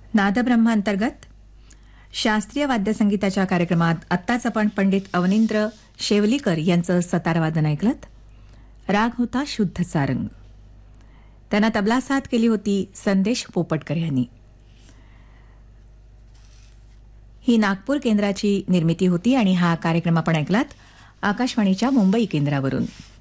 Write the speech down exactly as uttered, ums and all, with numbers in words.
नादब्रह्म अंतर्गत शास्त्रीय वाद्यसंगीताच्या कार्यक्रमात आत्ताच आपण पंडित अवनींद्र शेवलीकर यांचं सतारवादन ऐकलत. राग होता शुद्ध सारंग. त्यांना तबला साथ केली होती संदेश पोपटकर यांनी. ही नागपूर केंद्राची निर्मिती होती आणि हा कार्यक्रम आपण ऐकलात आकाशवाणीच्या मुंबई केंद्रावरून.